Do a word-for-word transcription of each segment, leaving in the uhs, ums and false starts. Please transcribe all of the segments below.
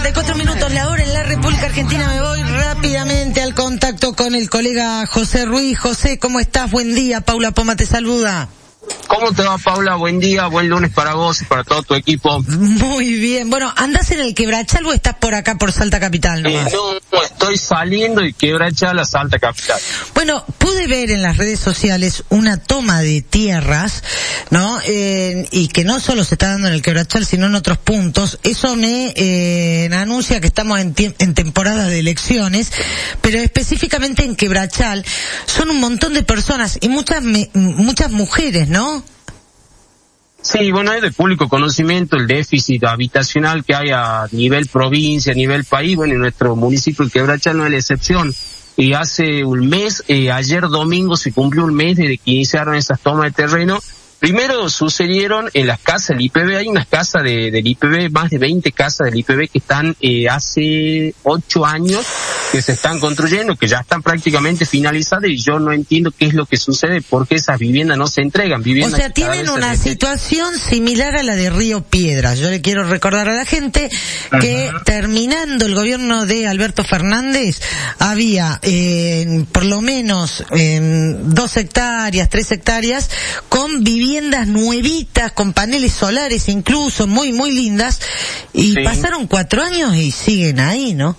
De cuatro minutos la hora en la República Argentina. Me voy rápidamente al contacto con el colega José Ruiz. José, ¿cómo estás? Buen día. Paula Poma te saluda. ¿Cómo te va, Paula? Buen día, buen lunes para vos y para todo tu equipo. Muy bien. Bueno, ¿andás en el Quebrachal o estás por acá, por Salta Capital nomás? Eh, no, no, estoy saliendo de Quebrachal a Salta Capital. Bueno, pude ver en las redes sociales una toma de tierras, ¿no? Eh, y que no solo se está dando en el Quebrachal, sino en otros puntos. Eso me eh, anuncia que estamos en, en temporada de elecciones, pero específicamente en Quebrachal son un montón de personas y muchas me, muchas mujeres, ¿no? Sí, bueno, es de público conocimiento el déficit habitacional que hay a nivel provincia, a nivel país. Bueno, en nuestro municipio de Quebrachal no es la excepción. Y hace un mes, eh, ayer domingo se cumplió un mes desde que iniciaron esas tomas de terreno. Primero sucedieron en las casas del I P B, hay unas casas de, del I P B, más de veinte casas del I P B que están eh, hace ocho años que se están construyendo, que ya están prácticamente finalizadas y yo no entiendo qué es lo que sucede, por qué esas viviendas no se entregan. Viviendas o sea, tienen una situación similar a la de Río Piedras. Yo le quiero recordar a la gente que uh-huh. terminando el gobierno de Alberto Fernández había eh, por lo menos eh, dos hectáreas, tres hectáreas con viviendas viviendas nuevitas, con paneles solares incluso, muy, muy lindas, y sí. Pasaron cuatro años y siguen ahí, ¿no?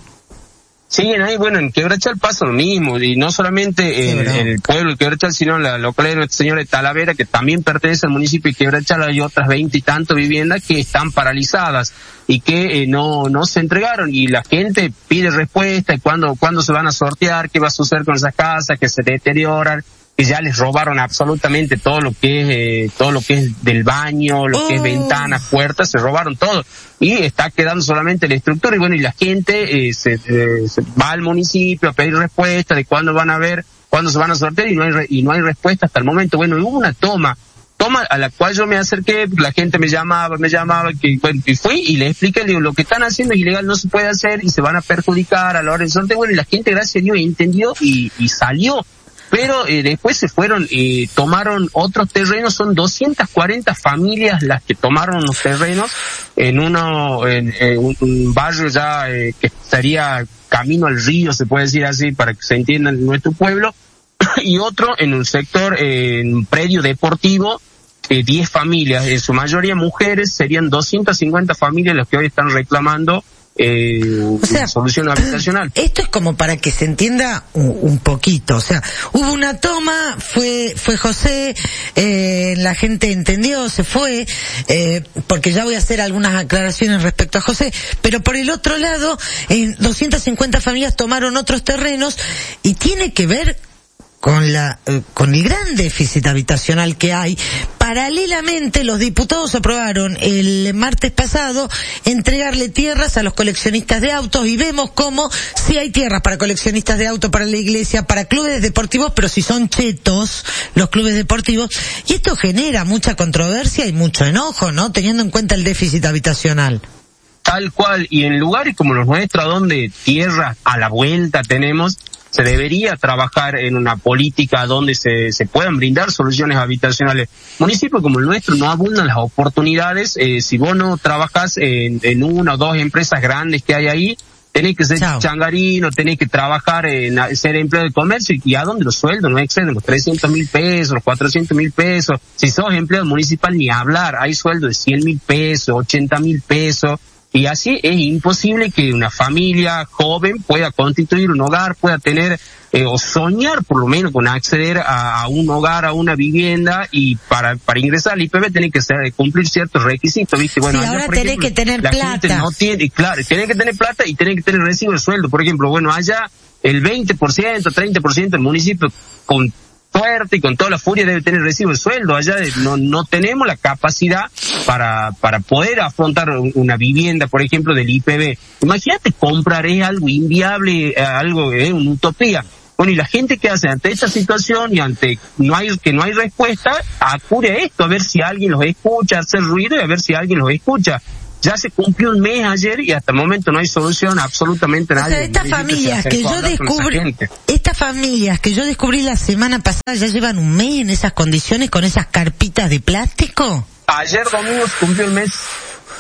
Siguen ahí, bueno, en Quebrachal pasa lo mismo, y no solamente en, en el pueblo de Quebrachal, sino en la localidad de Nuestra Señora de Talavera, que también pertenece al municipio de Quebrachal, hay otras veinte y tantas viviendas que están paralizadas y que eh, no no se entregaron, y la gente pide respuesta, y cuándo, cuándo se van a sortear, qué va a suceder con esas casas, que se deterioran, que ya les robaron absolutamente todo lo que es eh, todo lo que es del baño, lo oh. que es ventanas, puertas, se robaron todo y está quedando solamente la estructura. Y bueno, y la gente eh, se, eh, se va al municipio a pedir respuesta de cuándo van a ver, cuándo se van a sortear, y no hay re, y no hay respuesta hasta el momento. Bueno, hubo una toma toma a la cual yo me acerqué, la gente me llamaba, me llamaba, que bueno, y fui y le expliqué, le digo, lo que están haciendo es ilegal, no se puede hacer y se van a perjudicar a la hora del sorteo. Bueno, y la gente, gracias a Dios, entendió y, y salió. Pero eh, después se fueron, eh, tomaron otros terrenos, son doscientas cuarenta familias las que tomaron los terrenos en uno, en, en un, un barrio ya eh, que estaría camino al río, se puede decir así, para que se entienda en nuestro pueblo, y otro en un sector, eh, en un predio deportivo, eh, diez familias, en su mayoría mujeres, serían doscientas cincuenta familias las que hoy están reclamando Eh, o sea, solución habitacional. Esto es como para que se entienda un, un poquito, o sea, hubo una toma, fue fue José, eh, la gente entendió, se fue, eh, porque ya voy a hacer algunas aclaraciones respecto a José, pero por el otro lado, eh, doscientas cincuenta familias tomaron otros terrenos y tiene que ver con la eh, con el gran déficit habitacional que hay. Paralelamente, los diputados aprobaron el martes pasado entregarle tierras a los coleccionistas de autos, y vemos cómo sí hay tierras para coleccionistas de autos, para la iglesia, para clubes deportivos, pero si son chetos los clubes deportivos, y esto genera mucha controversia y mucho enojo, ¿no? Teniendo en cuenta el déficit habitacional. Tal cual, y en lugares como los nuestros, donde tierras a la vuelta tenemos, se debería trabajar en una política donde se, se puedan brindar soluciones habitacionales. Municipios como el nuestro no abundan las oportunidades. Eh, si vos no trabajás en, en una o dos empresas grandes que hay ahí, tenés que ser Chao. changarino, tenés que trabajar en ser empleado de comercio, y a donde los sueldos no exceden los trescientos mil pesos, los cuatrocientos mil pesos. Si sos empleado municipal, ni hablar, hay sueldos de cien mil pesos, ochenta mil pesos. Y así es imposible que una familia joven pueda constituir un hogar, pueda tener eh, o soñar por lo menos con acceder a, a un hogar, a una vivienda, y para para ingresar al I P B tiene que ser, cumplir ciertos requisitos, ¿viste? Bueno, sí, allá, ahora por tenés ejemplo, que tener la plata. Gente no tiene, claro, tiene que tener plata y tiene que tener recibo de sueldo. Por ejemplo, bueno, allá el veinte por ciento, treinta por ciento del municipio con fuerte y con toda la furia debe tener recibo de sueldo. Allá no no tenemos la capacidad para para poder afrontar una vivienda, por ejemplo, del I P B. Imagínate, comprar es algo inviable, algo es eh, una utopía. Bueno, y la gente que hace ante esta situación y ante no hay que no hay respuesta, acude a esto, a ver si alguien los escucha, hacer ruido y a ver si alguien los escucha. Ya se cumplió un mes ayer y hasta el momento no hay solución absolutamente nadie. O sea, estas familias que yo descubrí, estas familias que yo descubrí la semana pasada ya llevan un mes en esas condiciones, con esas carpitas de plástico. Ayer domingo se cumplió el mes.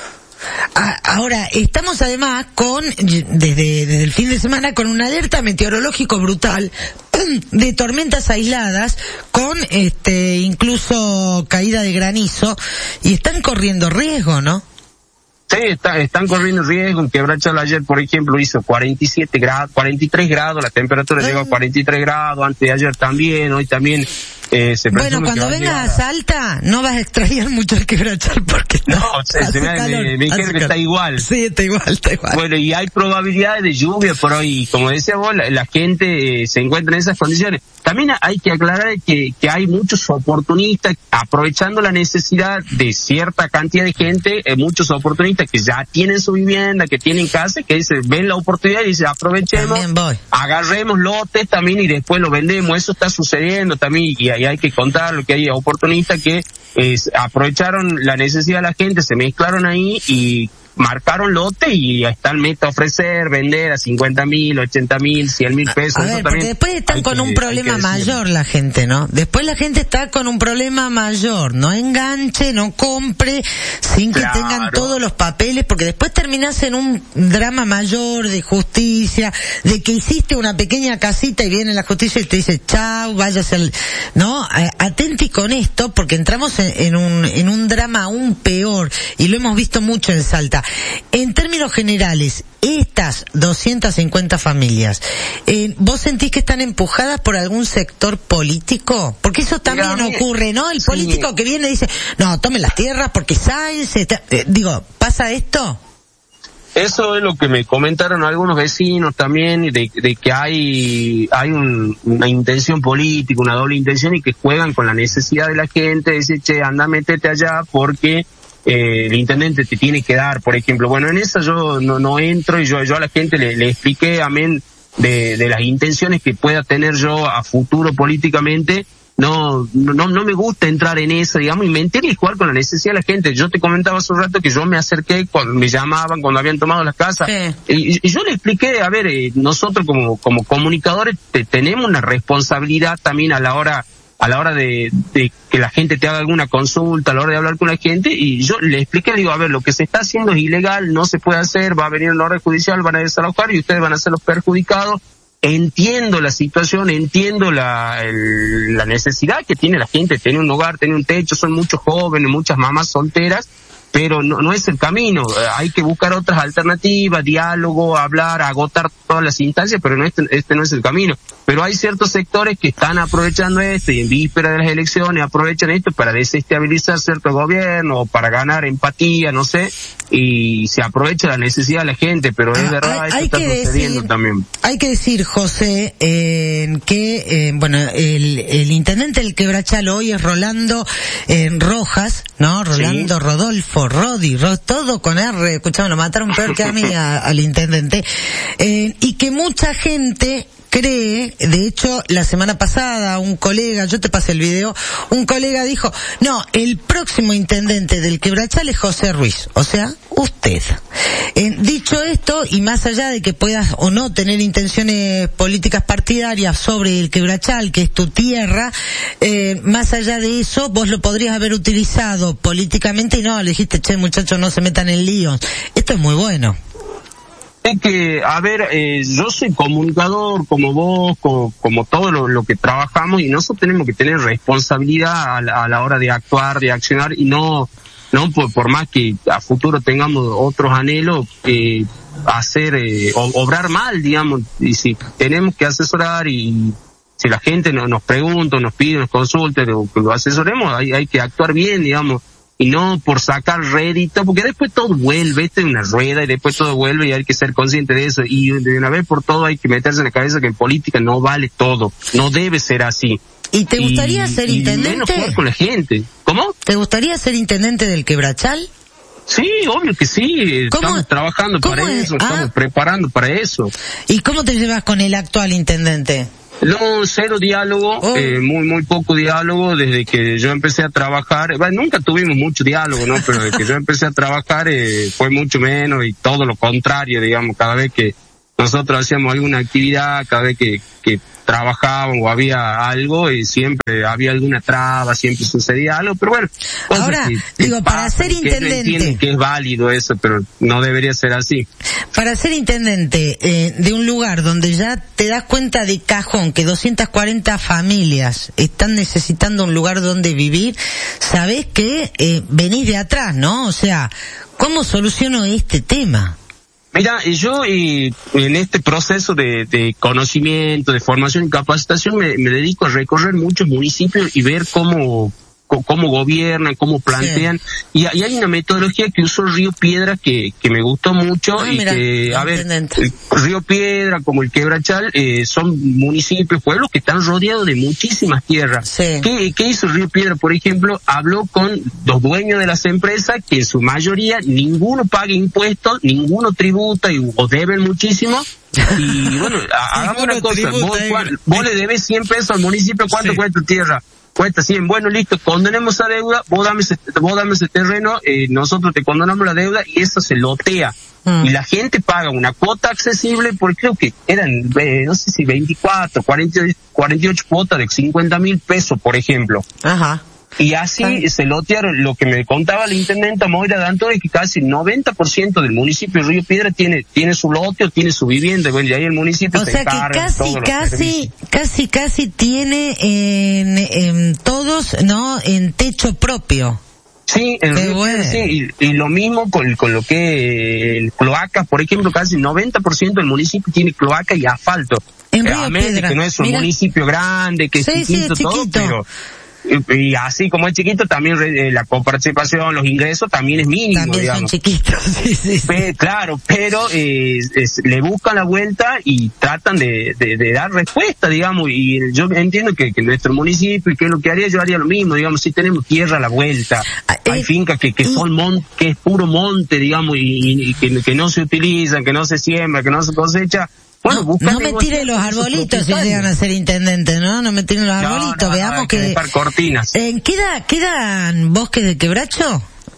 Ahora, estamos además con, desde, desde el fin de semana, con una alerta meteorológico brutal de tormentas aisladas, con este incluso caída de granizo, y están corriendo riesgo, ¿no? Sí, está, están corriendo riesgo. En Quebrachal ayer, por ejemplo, hizo cuarenta y siete grados, cuarenta y tres grados, la temperatura ah. llegó a cuarenta y tres grados, antes de ayer también, hoy también. Eh, se bueno, cuando vengas a Salta, no vas a extrañar mucho el Quebrachal porque no, no se, se me, calor, me, me dijeron que está igual. Sí, está igual, está igual. Bueno, y hay probabilidades de lluvia por hoy. Como decía vos, la, la gente eh, se encuentra en esas condiciones. También hay que aclarar que, que hay muchos oportunistas, aprovechando la necesidad de cierta cantidad de gente, eh, muchos oportunistas que ya tienen su vivienda, que tienen casa, que dicen, ven la oportunidad y dicen, aprovechemos, agarremos lotes también y después lo vendemos. Eso está sucediendo también, y hay, hay que contar lo que hay oportunistas que eh, aprovecharon la necesidad de la gente, se mezclaron ahí y marcaron lote y está el meta ofrecer, vender a cincuenta mil, ochenta mil, cien mil pesos. A ver, porque después están con que, un problema mayor la gente, ¿no? Después la gente está con un problema mayor. No enganche, no compre, sin que claro. tengan todos los papeles, porque después terminás en un drama mayor de justicia, de que hiciste una pequeña casita y viene la justicia y te dice, chau, váyase al... ¿No? Atenti con esto, porque entramos en, en un, en un drama aún peor, y lo hemos visto mucho en Salta. En términos generales, estas doscientas cincuenta familias, eh, ¿vos sentís que están empujadas por algún sector político? Porque eso también Mira, ocurre, ¿no? El sí. político que viene y dice, no, tomen las tierras porque Sáenz... Eh, digo, ¿pasa esto? Eso es lo que me comentaron algunos vecinos también, de, de que hay hay un, una intención política, una doble intención, y que juegan con la necesidad de la gente, de decir, che, anda, métete allá porque... Eh, el intendente te tiene que dar, por ejemplo. Bueno, en esa yo no, no entro, y yo, yo a la gente le, le expliqué, amén, de, de las intenciones que pueda tener yo a futuro políticamente. No, no, no me gusta entrar en eso, digamos, y mentir y jugar con la necesidad de la gente. Yo te comentaba hace un rato que yo me acerqué cuando me llamaban, cuando habían tomado las casas, sí. y, y yo le expliqué, a ver, eh, nosotros como, como comunicadores te, tenemos una responsabilidad también a la hora a la hora de, de que la gente te haga alguna consulta, a la hora de hablar con la gente, y yo le expliqué, digo, a ver, lo que se está haciendo es ilegal, no se puede hacer, va a venir una orden judicial, van a desalojar y ustedes van a ser los perjudicados. Entiendo la situación, entiendo la, el, la necesidad que tiene la gente, tener un hogar, tener un techo, son muchos jóvenes, muchas mamás solteras, pero no, no es el camino. Hay que buscar otras alternativas, diálogo, hablar, agotar todas las instancias, pero no este, este no es el camino. Pero hay ciertos sectores que están aprovechando esto, y en víspera de las elecciones aprovechan esto para desestabilizar cierto gobierno, o para ganar empatía, no sé, y se aprovecha la necesidad de la gente, pero es verdad, ah, esto hay está que sucediendo decir, también. Hay que decir, José, eh, que, eh, bueno, el, el intendente del Quebrachal hoy es Rolando eh, Rojas, ¿no? Rolando sí. Rodolfo, Rodi, Rod, todo con R, escuchame, lo mataron peor que a mí, a, al intendente, eh, y que mucha gente cree, de hecho, la semana pasada un colega, yo te pasé el video, un colega dijo, no, el próximo intendente del Quebrachal es José Ruiz, o sea, usted. Eh, dicho esto, y más allá de que puedas o no tener intenciones políticas partidarias sobre el Quebrachal, que es tu tierra, eh, más allá de eso, vos lo podrías haber utilizado políticamente y no, le dijiste, che, muchachos, no se metan en líos. Esto es muy bueno. Es que, a ver, eh, yo soy comunicador como vos, como, como todo lo, lo que trabajamos, y nosotros tenemos que tener responsabilidad a la, a la hora de actuar, de accionar, y no, no por, por más que a futuro tengamos otros anhelos, eh, hacer, eh, obrar mal, digamos, y si tenemos que asesorar, y si la gente no, nos pregunta, nos pide, nos consulta, o que lo asesoremos, hay, hay que actuar bien, digamos, y no por sacar rédito, porque después todo vuelve, esto es una rueda y después todo vuelve, y hay que ser consciente de eso, y de una vez por todo hay que meterse en la cabeza que en política no vale todo, no debe ser así. ¿Y te gustaría y, ser y intendente? Menos jugar con la gente. ¿Cómo? ¿Te gustaría ser intendente del Quebrachal? Sí, obvio que sí, estamos trabajando para es? eso, ah. estamos preparando para eso. ¿Y cómo te llevas con el actual intendente? No, cero diálogo, oh. eh, muy muy poco diálogo desde que yo empecé a trabajar. Bueno, nunca tuvimos mucho diálogo, ¿no? Pero desde que yo empecé a trabajar eh, fue mucho menos, y todo lo contrario, digamos, cada vez que nosotros hacíamos alguna actividad, cada vez que, que trabajaban o había algo, y siempre había alguna traba, siempre sucedía algo, pero bueno. Ahora, que, que digo, para ser intendente. Que, que es válido eso, pero no debería ser así. Para ser intendente eh, de un lugar donde ya te das cuenta de cajón que doscientas cuarenta familias están necesitando un lugar donde vivir, sabés que eh, venís de atrás, ¿no? O sea, ¿cómo soluciono este tema? Mira, yo y, en este proceso de, de conocimiento, de formación y capacitación me, me dedico a recorrer muchos municipios y ver cómo cómo gobiernan, cómo plantean, sí. y, y hay una metodología que usó Río Piedra que, que me gustó mucho, ah, y mira, que, a ver, Río Piedra como el Quebrachal, eh, son municipios, pueblos que están rodeados de muchísimas tierras. Sí. ¿Qué, ¿Qué hizo Río Piedra, por ejemplo? Habló con los dueños de las empresas, que en su mayoría ninguno paga impuestos, ninguno tributa y, o deben muchísimo. Y bueno, hagamos una cosa, vos, vos le debes cien pesos al municipio, ¿cuánto sí. cuesta tierra? Cuesta cien, bueno, listo, condenemos esa deuda, vos dame ese, vos dame ese terreno, eh, nosotros te condonamos la deuda y eso se lotea. Mm. Y la gente paga una cuota accesible, porque creo que eran, eh, no sé si veinticuatro, cuarenta, cuarenta y ocho cuotas de cincuenta mil pesos, por ejemplo. Ajá. Y así Ay. se lotearon. Lo que me contaba la intendenta Moira Danto es que casi noventa por ciento del municipio de Río Piedra tiene tiene su lote o tiene su vivienda. Bueno, y ahí el municipio o se sea encarga que casi, casi, casi, casi tiene en, en todos, ¿no? En techo propio. Sí, el Río Piedra, sí, y, y lo mismo con, con lo que el cloaca, por ejemplo, casi noventa por ciento del municipio tiene cloaca y asfalto. En Río Piedra. Que no es un Mira. municipio grande, que es sí, chiquito, sí, es todo, chiquito. pero... Y así como es chiquito, también eh, la coparticipación, los ingresos también es mínimo, también digamos. Son chiquitos, sí, sí, sí. Pe, claro, pero eh, es, le buscan la vuelta y tratan de, de, de dar respuesta, digamos, y yo entiendo que, que nuestro municipio, y que lo que haría, yo haría lo mismo, digamos, si tenemos tierra a la vuelta, ah, eh, hay fincas que, que son monte, que es puro monte, digamos, y, y que, que no se utilizan, que no se siembra, que no se cosecha. Bueno, no, no me tire los arbolitos si llegan a ser intendente, ¿no? No me tiren los arbolitos, no, no, veamos no, que... que cortinas. Eh, ¿queda, ¿Quedan bosques de quebracho?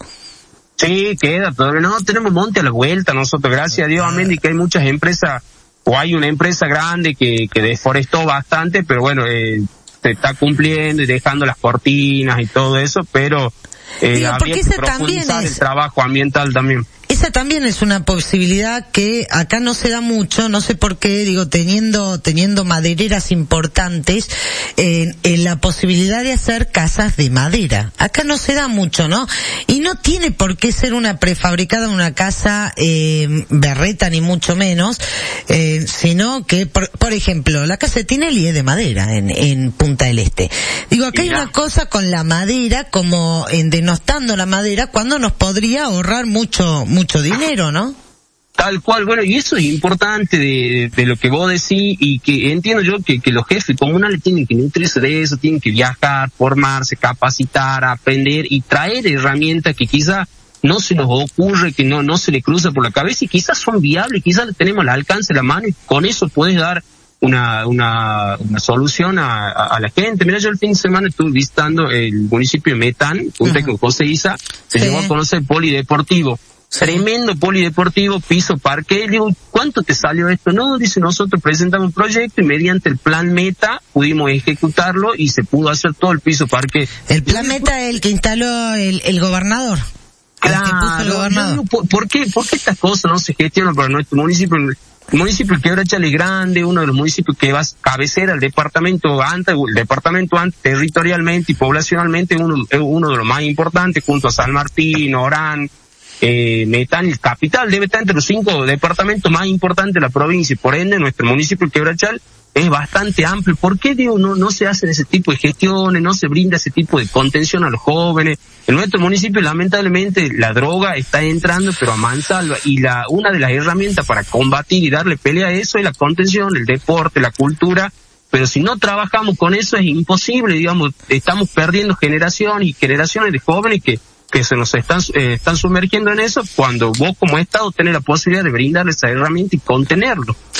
Sí, queda, todavía no, tenemos monte a la vuelta nosotros, gracias a Dios, amén, y que hay muchas empresas, o hay una empresa grande que, que deforestó bastante, pero bueno, eh, se está cumpliendo y dejando las cortinas y todo eso, pero eh, Digo, había que profundizar es... el trabajo ambiental también. Esa también es una posibilidad que acá no se da mucho, no sé por qué, digo, teniendo teniendo madereras importantes, eh, en la posibilidad de hacer casas de madera. Acá no se da mucho, ¿no? Y no tiene por qué ser una prefabricada, una casa eh, berreta, ni mucho menos, eh, sino que, por, por ejemplo, la casa de Tinelli es de madera en, en Punta del Este. Digo, acá hay una cosa con la madera, como en denostando la madera, cuando nos podría ahorrar mucho mucho dinero, ¿no? Tal cual, bueno, y eso es importante de, de lo que vos decís, y que entiendo yo que, que los jefes comunales tienen que nutrirse de eso, tienen que viajar, formarse, capacitar, aprender y traer herramientas que quizás no se nos ocurre, que no no se le cruza por la cabeza, y quizás son viables, quizás tenemos al alcance de la mano, y con eso puedes dar una una una solución a, a, a la gente. Mira, yo el fin de semana estuve visitando el municipio de Metán, junto uh-huh. con José Isa, se sí. llevó a conocer el polideportivo. Tremendo polideportivo, piso, parque. Le digo, ¿cuánto te salió esto? No, dice, nosotros presentamos un proyecto y mediante el plan Meta pudimos ejecutarlo y se pudo hacer todo el piso, parque. El plan Meta es el que instaló el, el gobernador. Claro. El que puso el gobernador. Digo, ¿por, ¿por qué, por qué estas cosas no se gestionan para nuestro municipio? El municipio de Quebrachal es grande, uno de los municipios que va a cabecera al departamento antes, el departamento antes, territorialmente y poblacionalmente, uno, es uno de los más importantes, junto a San Martín, Orán, Eh, Metán, el capital, debe estar entre los cinco departamentos más importantes de la provincia, y por ende nuestro municipio, el Quebrachal, es bastante amplio. ¿Por qué, digo, no, no se hacen ese tipo de gestiones, no se brinda ese tipo de contención a los jóvenes? En nuestro municipio, lamentablemente, la droga está entrando, pero a mansalva, y la, una de las herramientas para combatir y darle pelea a eso es la contención, el deporte, la cultura. Pero si no trabajamos con eso es imposible, digamos, estamos perdiendo generaciones y generaciones de jóvenes que que se nos están eh, están sumergiendo en eso, cuando vos como Estado tenés la posibilidad de brindarle esa herramienta y contenerlo.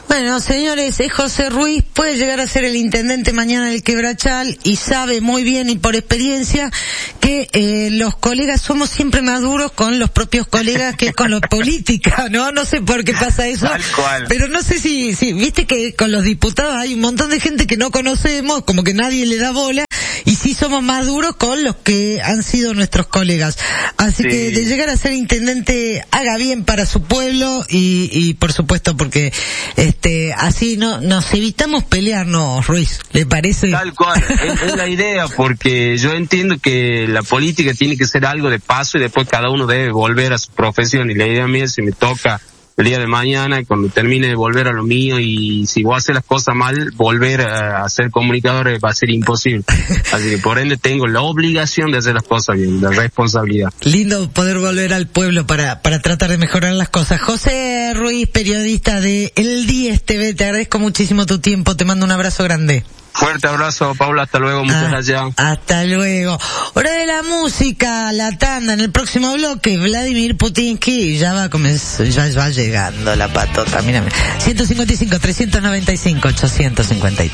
Bueno, señores, es José Ruiz, puede llegar a ser el intendente mañana del Quebrachal y sabe muy bien y por experiencia que eh, los colegas somos siempre más duros con los propios colegas que con los política, ¿no? No sé por qué pasa eso, Tal cual. Pero no sé si, si, viste que con los diputados hay un montón de gente que no conocemos, como que nadie le da bola, y sí somos más duros con los que han sido nuestros colegas. Así sí. que de llegar a ser intendente, haga bien para su pueblo y, y por supuesto porque este así no nos evitamos pelearnos, Ruiz, ¿le parece? Tal cual, es, es la idea, porque yo entiendo que la política tiene que ser algo de paso y después cada uno debe volver a su profesión, y la idea mía es si me toca el día de mañana, cuando termine de volver a lo mío, y si voy a hacer las cosas mal, volver a, a ser comunicador va a ser imposible. Así que por ende tengo la obligación de hacer las cosas bien, la responsabilidad. Lindo poder volver al pueblo para para tratar de mejorar las cosas. José Ruiz, periodista de El diez T V, te agradezco muchísimo tu tiempo, te mando un abrazo grande. Fuerte abrazo, Paula, hasta luego, muchas ah, gracias. Hasta luego. Hora de la música, la tanda, en el próximo bloque, Vladimir Putinsky, ya va a comenzar, ya va llegando la patota, mírame. ciento cincuenta y cinco, trescientos noventa y cinco, ochocientos cincuenta y tres.